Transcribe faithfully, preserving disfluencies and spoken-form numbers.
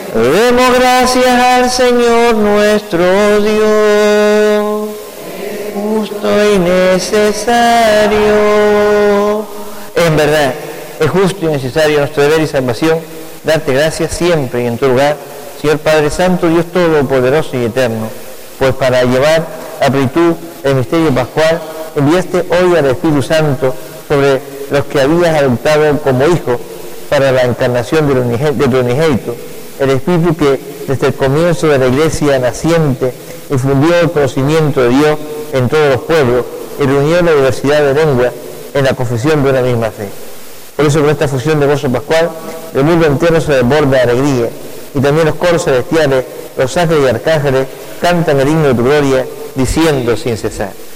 Demos gracias al Señor nuestro Dios, justo y necesario. En verdad, es justo y necesario nuestro deber y salvación darte gracias siempre y en todo lugar, Señor Padre Santo, Dios Todopoderoso y Eterno, pues para llevar a plenitud el misterio pascual, enviaste hoy al Espíritu Santo sobre los que habías adoptado como hijos para la encarnación de tu unigénito, el Espíritu que desde el comienzo de la Iglesia naciente infundió el conocimiento de Dios en todos los pueblos y reunió la diversidad de lenguas en la confesión de una misma fe. Por eso, con esta fusión de gozo pascual, el mundo entero se desborda de alegría, y también los coros celestiales, los ángeles y arcángeles cantan el himno de tu gloria, diciendo sin cesar: